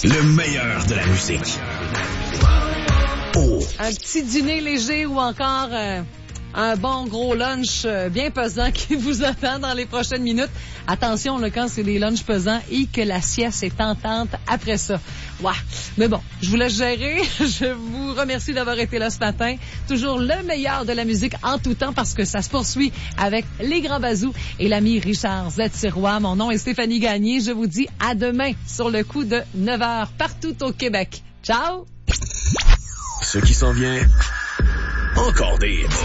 Le meilleur de la musique. Oh. Un petit dîner léger ou encore un bon gros lunch bien pesant qui vous attend dans les prochaines minutes. Attention, là, quand c'est des lunchs pesants et que la sieste est tentante après ça. Ouais. Mais bon, je vous laisse gérer. Je vous remercie d'avoir été là ce matin. Toujours le meilleur de la musique en tout temps parce que ça se poursuit avec les Grands Bazous et l'ami Richard Z-Sirois. Mon nom est Stéphanie Gagné. Je vous dis à demain sur le coup de 9h partout au Québec. Ciao! Ce qui s'en vient, encore des